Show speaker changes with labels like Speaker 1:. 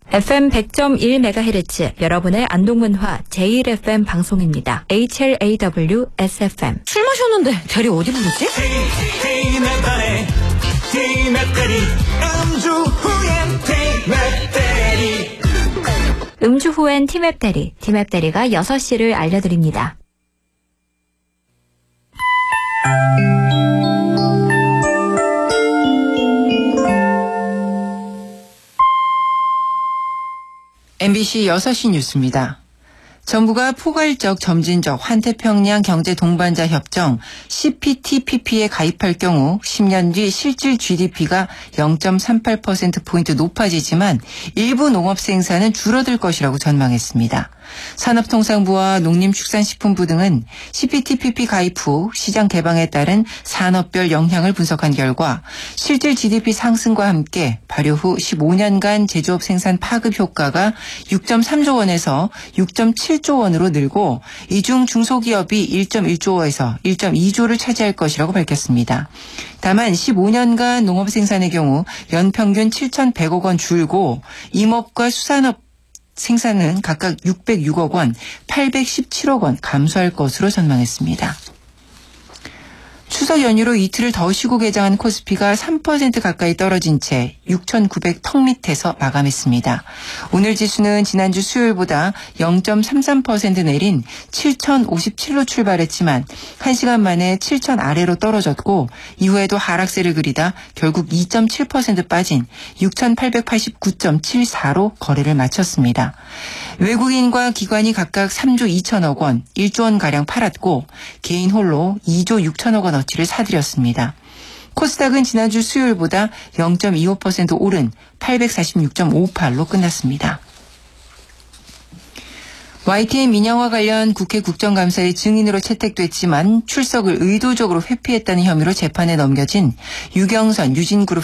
Speaker 1: FM 100.1MHz 여러분의 안동문화 제1FM 방송입니다. HLAW SFM.
Speaker 2: 술 마셨는데 대리 어디 부르지?
Speaker 1: 음주 후엔 티맵 대리. 티맵 대리가 6시를 알려드립니다.
Speaker 3: MBC 6시 뉴스입니다. 정부가 포괄적, 점진적 환태평양 경제 동반자 협정 CPTPP에 가입할 경우 10년 뒤 실질 GDP가 0.38%포인트 높아지지만 일부 농업 생산은 줄어들 것이라고 전망했습니다. 산업통상부와 농림축산식품부 등은 CPTPP 가입 후 시장 개방에 따른 산업별 영향을 분석한 결과 실질 GDP 상승과 함께 발효 후 15년간 제조업 생산 파급 효과가 6.3조 원에서 6.7조 원으로 늘고 이 중 중소기업이 1.1조에서 1.2조를 차지할 것이라고 밝혔습니다. 다만 15년간 농업 생산의 경우 연평균 7,100억 원 줄고 임업과 수산업 생산은 각각 606억 원, 817억 원 감소할 것으로 전망했습니다. 추석 연휴로 이틀을 더 쉬고 개장한 코스피가 3% 가까이 떨어진 채 6,900턱 밑에서 마감했습니다. 오늘 지수는 지난주 수요일보다 0.33% 내린 7,057로 출발했지만 1시간 만에 7,000 아래로 떨어졌고 이후에도 하락세를 그리다 결국 2.7% 빠진 6,889.74로 거래를 마쳤습니다. 외국인과 기관이 각각 3조 2천억 원, 1조 원가량 팔았고 개인 홀로 2조 6천억 원어치를 사들였습니다. 코스닥은 지난주 수요일보다 0.25% 오른 846.58로 끝났습니다. YTN 민영화 관련 국회 국정감사의 증인으로 채택됐지만 출석을 의도적으로 회피했다는 혐의로 재판에 넘겨진 유경선 유진그룹